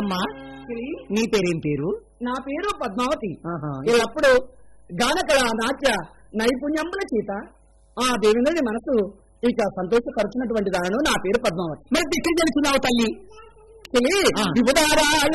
అమ్మా నీ పేరేం పేరు? నా పేరు పద్మావతి. ఎల్లప్పుడు గానకళ నాట్య నైపుణ్యముల చేత ఆ దేవేంద్రుని మనసు ఇక సంతోషపరుచినటువంటి దాను. నా పేరు పద్మావతి. మరి దిక్కు తెలుసున్నావు తల్లి?